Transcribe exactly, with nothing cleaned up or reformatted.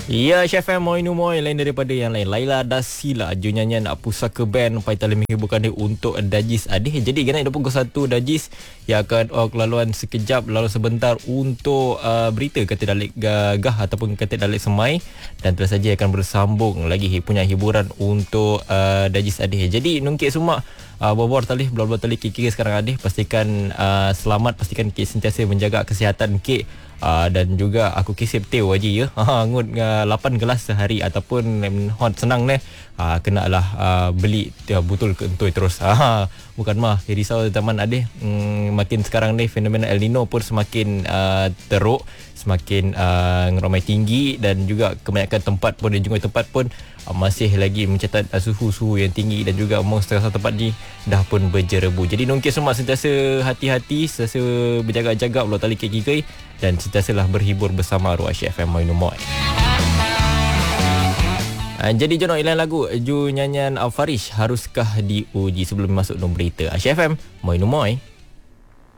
Ya, Chef M Moi Numoy lain daripada yang lain. Laila Dasila, ju nyanyian Pusaka Band pai tali menghiburkan dia untuk Dajis Adih. Jadi ganai dua puluh satu Dajis yang akan oh, kelaluan sekejap lalu sebentar untuk uh, berita kata Dalik Gagah ataupun kata Dalik Semai, dan terus saja akan bersambung lagi punya hiburan untuk uh, Dajis Adih. Jadi nungkit semua Uh, bobor tali belah-belah tali kiki sekarang adih, pastikan uh, selamat, pastikan Kik sentiasa menjaga kesihatan Kik. Uh, dan juga aku kisip teh wajib ya. Ha ngut uh, lapan gelas sehari ataupun um, hot senang ne. Uh, kena lah uh, beli uh, botol kentoi terus. Ha bukan mah risau zaman adeh. Um, makin sekarang ni fenomena El Nino pun semakin uh, teruk, semakin uh, ngeramai tinggi, dan juga kebanyakan tempat pun dan juga tempat pun uh, masih lagi mencatat uh, suhu-suhu yang tinggi, dan juga memang setengah tempat ni dah pun berjerebu. Jadi nungkit semua sentiasa hati-hati, sentiasa berjaga-jaga belah tali kiki dan sentiasalah berhibur bersama Ruang F M Moi Numoy. Uh, jadi jono ilan lagu ju nyanyian Alfarish Haruskah Diuji sebelum masuk nombor berita. F M Moi Numoy.